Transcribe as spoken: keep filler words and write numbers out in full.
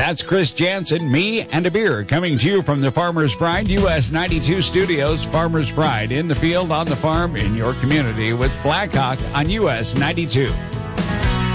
That's Chris Jansen, me, and a beer coming to you from the Farmer's Pride U S ninety-two studios. Farmer's Pride in the field, on the farm, in your community with Blackhawk on U S ninety-two.